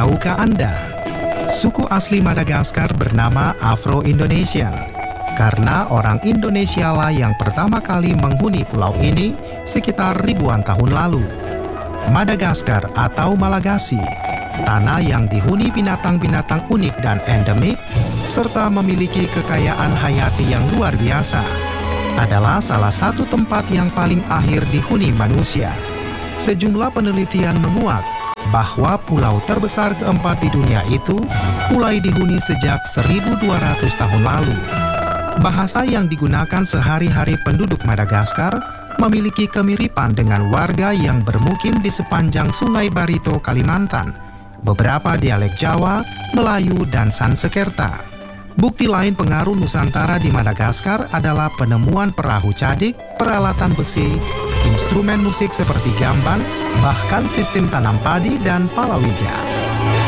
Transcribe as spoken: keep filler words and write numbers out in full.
Tahukah Anda, suku asli Madagaskar bernama Afro-Indonesian karena orang Indonesia lah yang pertama kali menghuni pulau ini sekitar ribuan tahun lalu. Madagaskar atau Malagasy, tanah yang dihuni binatang-binatang unik dan endemik, serta memiliki kekayaan hayati yang luar biasa, adalah salah satu tempat yang paling akhir dihuni manusia. Sejumlah penelitian menguak bahwa pulau terbesar keempat di dunia itu mulai dihuni sejak seribu dua ratus tahun lalu. Bahasa yang digunakan sehari-hari penduduk Madagaskar memiliki kemiripan dengan warga yang bermukim di sepanjang Sungai Barito, Kalimantan, beberapa dialek Jawa, Melayu, dan Sansekerta. Bukti lain pengaruh Nusantara di Madagaskar adalah penemuan perahu cadik, peralatan besi, instrumen musik seperti gamban, bahkan sistem tanam padi dan palawija.